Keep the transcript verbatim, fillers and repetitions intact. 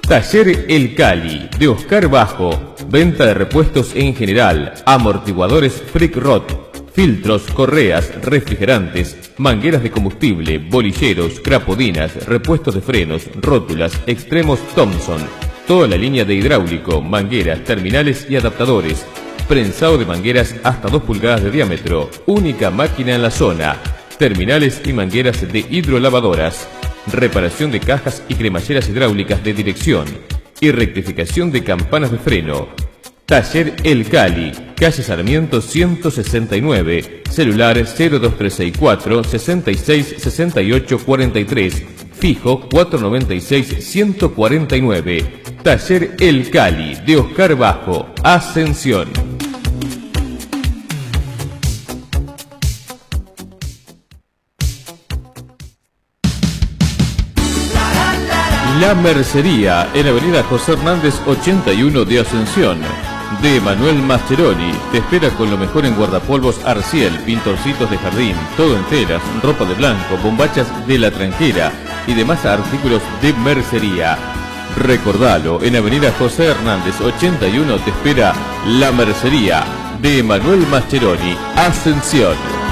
Taller El Cali, de Oscar Bajo. Venta de repuestos en general, amortiguadores Frick Rod, filtros, correas, refrigerantes, mangueras de combustible, bolilleros, crapodinas, repuestos de frenos, rótulas, extremos Thompson. Toda la línea de hidráulico, mangueras, terminales y adaptadores. Prensado de mangueras hasta dos pulgadas de diámetro. Única máquina en la zona. Terminales y mangueras de hidrolavadoras. Reparación de cajas y cremalleras hidráulicas de dirección y rectificación de campanas de freno. Taller El Cali, calle Sarmiento ciento sesenta y nueve, celular cero dos tres seis cuatro, sesenta y seis, sesenta y ocho, cuarenta y tres, fijo cuatro noventa y seis, ciento cuarenta y nueve. Taller El Cali, de Oscar Bajo, Ascensión. La Mercería, en avenida José Hernández ochenta y uno de Ascensión, de Manuel Mascheroni. Te espera con lo mejor en guardapolvos Arciel, pintorcitos de jardín, todo en telas, ropa de blanco, bombachas de La Tranquera y demás artículos de mercería. Recordalo, en avenida José Hernández ochenta y uno te espera La Mercería, de Manuel Mascheroni, Ascensión.